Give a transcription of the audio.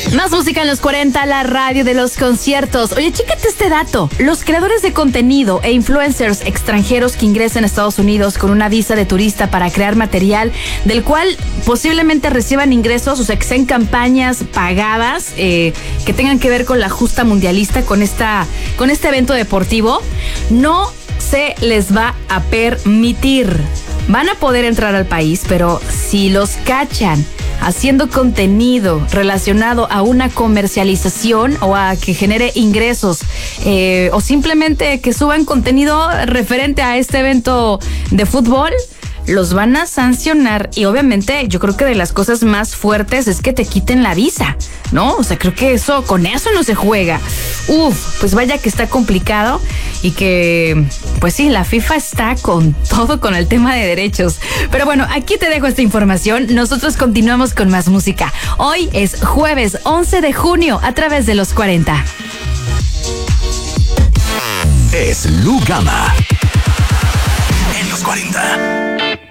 Más música en los 40, la radio de los conciertos. Oye, chécate este dato. Los creadores de contenido e influencers extranjeros que ingresan a Estados Unidos con una visa de turista para crear material del cual posiblemente reciban ingresos, o sea, que sean campañas pagadas que tengan que ver con la justa mundialista, con este evento deportivo, no se les va a permitir. Van a poder entrar al país, pero si los cachan haciendo contenido relacionado a una comercialización o a que genere ingresos o simplemente que suban contenido referente a este evento de fútbol, los van a sancionar. Y obviamente yo creo que de las cosas más fuertes es que te quiten la visa, ¿no? O sea, creo que con eso no se juega. Pues vaya que está complicado y que, pues sí, la FIFA está con todo con el tema de derechos. Pero bueno, aquí te dejo esta información. Nosotros continuamos con más música. Hoy es jueves 11 de junio a través de los 40. Es Lu Gama en los 40.